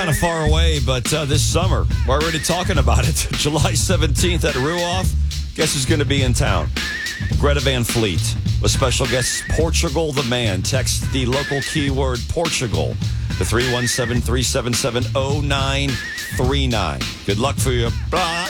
Kind of far away, but this summer, we're already talking about it. July 17th at Ruoff. Guess who's going to be in town? Greta Van Fleet. With special guests, Portugal the Man. Text the local keyword Portugal to 317-377-0939. Good luck for you. Bye.